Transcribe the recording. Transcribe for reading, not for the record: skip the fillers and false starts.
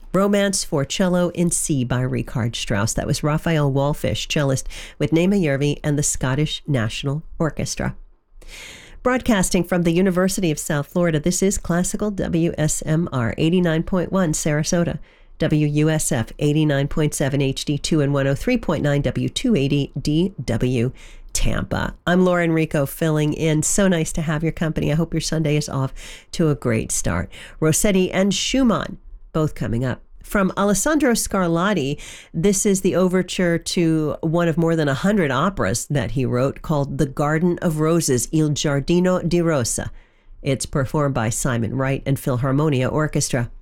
Romance for Cello in C by Richard Strauss. That was Raphael Wallfish, cellist with Naima Yervi and the Scottish National Orchestra. Broadcasting from the University of South Florida, this is Classical WSMR 89.1 Sarasota, WUSF 89.7 HD2 and 103.9 W280 DW Tampa. I'm Laura Enrico filling in. So nice to have your company. I hope your Sunday is off to a great start. Rossetti and Schumann, both coming up. From Alessandro Scarlatti, this is the overture to one of more than 100 operas that he wrote called The Garden of Roses, Il Giardino di Rosa. It's performed by Simon Wright and Philharmonia Orchestra.